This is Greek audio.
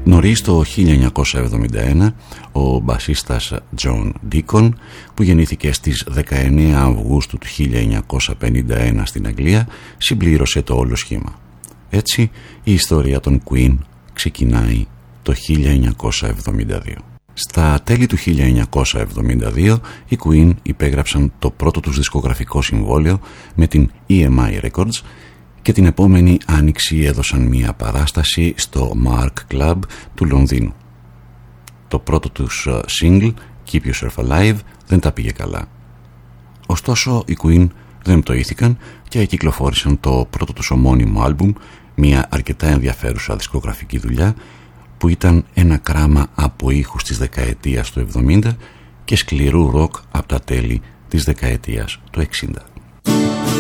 Νωρίς το 1971 ο μπασίστας John Deacon, που γεννήθηκε στις 19 Αυγούστου του 1951 στην Αγγλία, συμπλήρωσε το όλο σχήμα. Έτσι η ιστορία των Queen ξεκινάει το 1972. Στα τέλη του 1972 οι Queen υπέγραψαν το πρώτο τους δισκογραφικό συμβόλαιο με την EMI Records και την επόμενη άνοιξη έδωσαν μία παράσταση στο Mark Club του Λονδίνου. Το πρώτο τους single, Keep Yourself Alive, δεν τα πήγε καλά. Ωστόσο οι Queen δεν πτωήθηκαν και κυκλοφόρησαν το πρώτο τους ομώνυμο άλμπουμ, μία αρκετά ενδιαφέρουσα δισκογραφική δουλειά που ήταν ένα κράμα από ήχους της δεκαετίας του 70 και σκληρού ροκ από τα τέλη της δεκαετίας του 60.